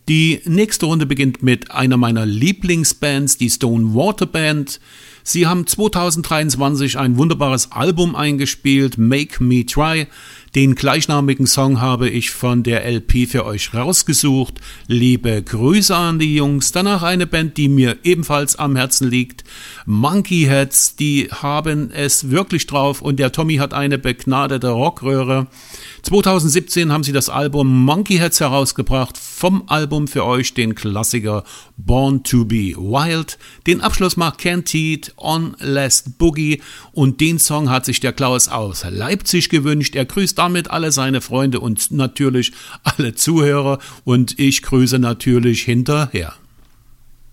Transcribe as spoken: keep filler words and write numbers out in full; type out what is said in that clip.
Die nächste Runde beginnt mit einer meiner Lieblingsbands, die Stone Water Band. Sie haben zweitausenddreiundzwanzig ein wunderbares Album eingespielt, Make Me Try. Den gleichnamigen Song habe ich von der L P für euch rausgesucht. Liebe Grüße an die Jungs. Danach eine Band, die mir ebenfalls am Herzen liegt. Monkey Heads, die haben es wirklich drauf und der Tommy hat eine begnadete Rockröhre. zweitausendsiebzehn haben sie das Album Monkey Heads herausgebracht. Vom Album für euch den Klassiker Born to be Wild. Den Abschluss macht Canteed on Last Boogie und den Song hat sich der Klaus aus Leipzig gewünscht. Er grüßt damit alle seine Freunde und natürlich alle Zuhörer und ich grüße natürlich hinterher.